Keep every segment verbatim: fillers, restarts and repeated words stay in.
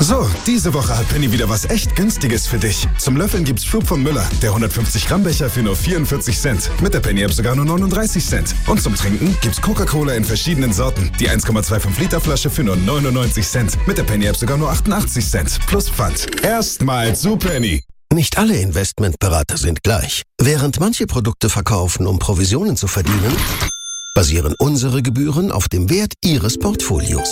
So, diese Woche hat Penny wieder was echt Günstiges für dich. Zum Löffeln gibt's Schub von Müller, der hundertfünfzig Gramm Becher für nur vierundvierzig Cent. Mit der Penny-App sogar nur neununddreißig Cent. Und zum Trinken gibt's Coca-Cola in verschiedenen Sorten. Die eins Komma fünfundzwanzig Liter Flasche für nur neunundneunzig Cent. Mit der Penny-App sogar nur achtundachtzig Cent. Plus Pfand. Erstmal zu Penny. Nicht alle Investmentberater sind gleich. Während manche Produkte verkaufen, um Provisionen zu verdienen, basieren unsere Gebühren auf dem Wert Ihres Portfolios.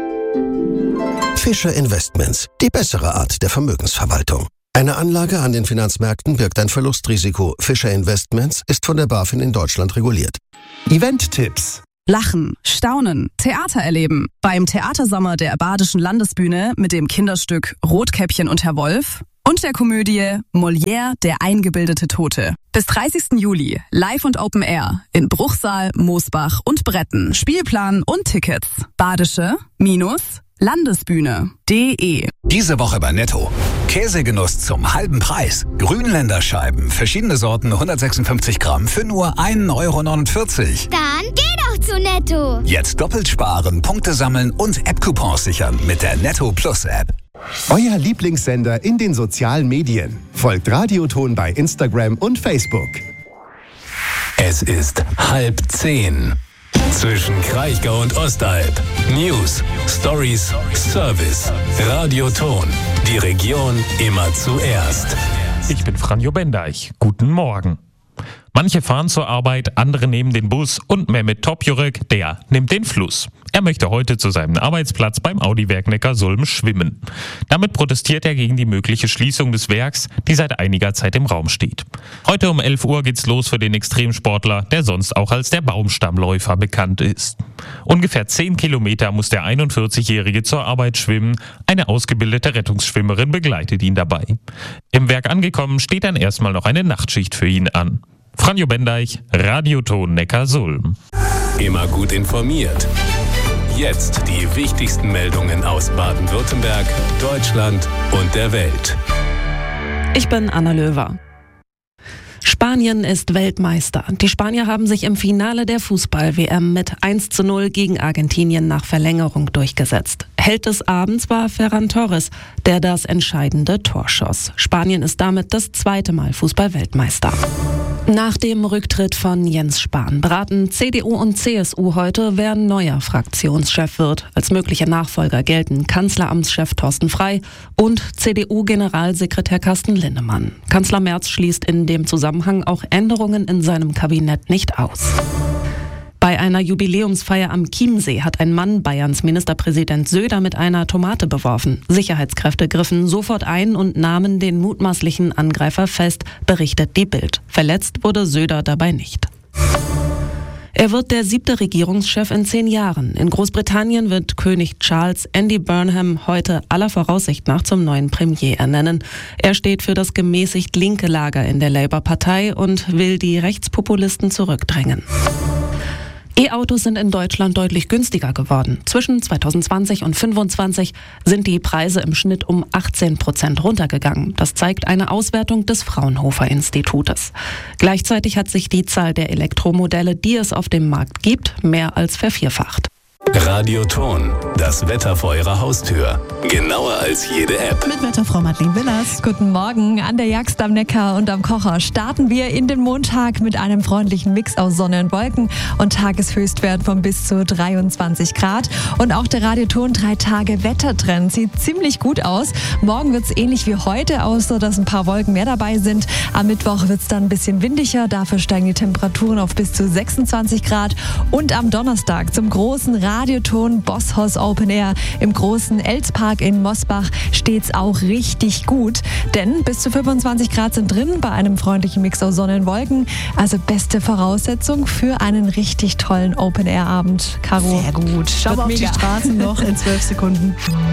Fischer Investments, die bessere Art der Vermögensverwaltung. Eine Anlage an den Finanzmärkten birgt ein Verlustrisiko. Fischer Investments ist von der BaFin in Deutschland reguliert. Event-Tipps. Lachen, staunen, Theater erleben. Beim Theatersommer der Badischen Landesbühne mit dem Kinderstück Rotkäppchen und Herr Wolf und der Komödie Molière, der eingebildete Tote. Bis dreißigsten Juli, live und Open Air in Bruchsal, Moosbach und Bretten. Spielplan und Tickets. Badische-Landesbühne punkt de. Diese Woche bei Netto. Käsegenuss zum halben Preis. Grünländerscheiben, verschiedene Sorten, hundertsechsundfünfzig Gramm für nur ein Euro neunundvierzig. Dann geh doch zu Netto. Jetzt doppelt sparen, Punkte sammeln und App-Coupons sichern mit der Netto Plus App. Euer Lieblingssender in den sozialen Medien. Folgt Radioton bei Instagram und Facebook. Es ist halb zehn. Zwischen Kraichgau und Ostalb. News, Stories, Service. Radioton. Die Region immer zuerst. Ich bin Franjo Bendeich. Guten Morgen. Manche fahren zur Arbeit, andere nehmen den Bus und Mehmet Topjurek, der nimmt den Fluss. Er möchte heute zu seinem Arbeitsplatz beim Audi-Werk Neckarsulm schwimmen. Damit protestiert er gegen die mögliche Schließung des Werks, die seit einiger Zeit im Raum steht. Heute um elf Uhr geht's los für den Extremsportler, der sonst auch als der Baumstammläufer bekannt ist. Ungefähr zehn Kilometer muss der einundvierzigjährige zur Arbeit schwimmen. Eine ausgebildete Rettungsschwimmerin begleitet ihn dabei. Im Werk angekommen steht dann erstmal noch eine Nachtschicht für ihn an. Franjo Bendeich, Radioton Neckarsulm. Immer gut informiert. Jetzt die wichtigsten Meldungen aus Baden-Württemberg, Deutschland und der Welt. Ich bin Anna Löwer. Spanien ist Weltmeister. Die Spanier haben sich im Finale der Fußball-W M mit eins zu null gegen Argentinien nach Verlängerung durchgesetzt. Held des Abends war Ferran Torres, der das entscheidende Tor schoss. Spanien ist damit das zweite Mal Fußball-Weltmeister. Nach dem Rücktritt von Jens Spahn beraten C D U und C S U heute, wer neuer Fraktionschef wird. Als mögliche Nachfolger gelten Kanzleramtschef Thorsten Frey und C D U-Generalsekretär Carsten Linnemann. Kanzler Merz schließt in dem Zusammenhang auch Änderungen in seinem Kabinett nicht aus. Bei einer Jubiläumsfeier am Chiemsee hat ein Mann Bayerns Ministerpräsident Söder mit einer Tomate beworfen. Sicherheitskräfte griffen sofort ein und nahmen den mutmaßlichen Angreifer fest, berichtet die Bild. Verletzt wurde Söder dabei nicht. Er wird der siebte Regierungschef in zehn Jahren. In Großbritannien wird König Charles Andy Burnham heute aller Voraussicht nach zum neuen Premier ernennen. Er steht für das gemäßigt linke Lager in der Labour-Partei und will die Rechtspopulisten zurückdrängen. E-Autos sind in Deutschland deutlich günstiger geworden. Zwischen zweitausendzwanzig und fünfundzwanzig sind die Preise im Schnitt um achtzehn Prozent runtergegangen. Das zeigt eine Auswertung des Fraunhofer Institutes. Gleichzeitig hat sich die Zahl der Elektromodelle, die es auf dem Markt gibt, mehr als vervierfacht. Radioton, das Wetter vor Ihrer Haustür. Genauer als jede App. Mit Wetterfrau Madeleine Willers. Guten Morgen. An der Jagst am Neckar und am Kocher starten wir in den Montag mit einem freundlichen Mix aus Sonne und Wolken und Tageshöchstwert von bis zu dreiundzwanzig Grad. Und auch der Radioton drei Tage Wettertrend sieht ziemlich gut aus. Morgen wird es ähnlich wie heute, außer dass ein paar Wolken mehr dabei sind. Am Mittwoch wird es dann ein bisschen windiger. Dafür steigen die Temperaturen auf bis zu sechsundzwanzig Grad. Und am Donnerstag zum großen Radioton Radioton Bosshaus Open Air im großen Elspark in Mosbach steht's auch richtig gut, denn bis zu fünfundzwanzig Grad sind drin bei einem freundlichen Mix aus Sonne und Wolken. Also beste Voraussetzung für einen richtig tollen Open Air Abend. Caro, sehr gut. Schau auf die Straßen noch in zwölf Sekunden.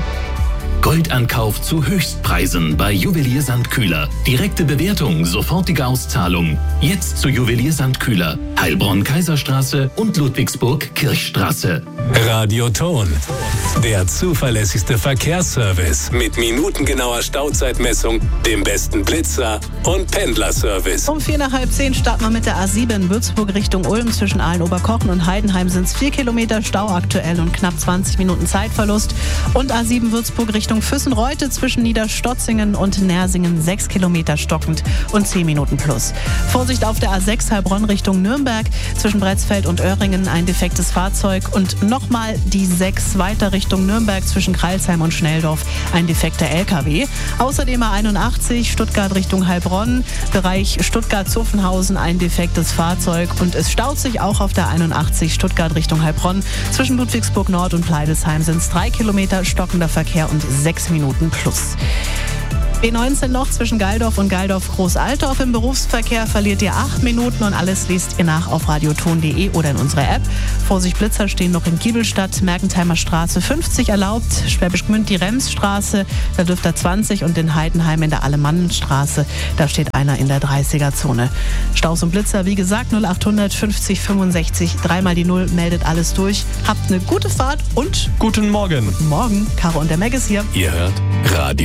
Goldankauf zu Höchstpreisen bei Juwelier Sandkühler. Direkte Bewertung, sofortige Auszahlung. Jetzt zu Juwelier Sandkühler. Heilbronn-Kaiserstraße und Ludwigsburg-Kirchstraße. Radioton, der zuverlässigste Verkehrsservice mit minutengenauer Stauzeitmessung, dem besten Blitzer und Pendlerservice. Um vier nach halb zehn starten wir mit der A sieben Würzburg Richtung Ulm. Zwischen Aalen-Oberkochen und Heidenheim sind es vier Kilometer Stau aktuell und knapp zwanzig Minuten Zeitverlust. Und A sieben Würzburg Richtung Füssen-Reute zwischen Niederstotzingen und Nersingen sechs Kilometer stockend und zehn Minuten plus. Vorsicht auf der A sechs Heilbronn Richtung Nürnberg. Zwischen Bretzfeld und Öhringen ein defektes Fahrzeug und nochmal die sechs weiter Richtung Nürnberg zwischen Kreilsheim und Schnelldorf ein defekter L K W. Außerdem A einundachtzig Stuttgart Richtung Heilbronn, Bereich Stuttgart-Zuffenhausen ein defektes Fahrzeug und es staut sich auch auf der einundachtzig Stuttgart Richtung Heilbronn. Zwischen Ludwigsburg Nord und Pleidelsheim sind es drei Kilometer stockender Verkehr und sechs Minuten plus. B neunzehn noch zwischen Galdorf und Galdorf-Großaltorf im Berufsverkehr verliert ihr acht Minuten und alles liest ihr nach auf radioton punkt de oder in unserer App. Vorsicht, Blitzer stehen noch in Giebelstadt, Mergentheimer Straße fünfzig erlaubt, Schwäbisch Gmünd die Remsstraße, da dürft ihr zwanzig und in Heidenheim in der Alemannenstraße, da steht einer in der dreißiger-Zone. Staus und Blitzer, wie gesagt, null achthundert fünfzig fünfundsechzig, dreimal die Null, meldet alles durch. Habt eine gute Fahrt und guten Morgen. Guten Morgen, Caro und der Meg ist hier. Ihr hört Radio.